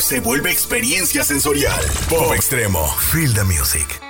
se vuelve experiencia sensorial. Pop Extremo. Feel the music.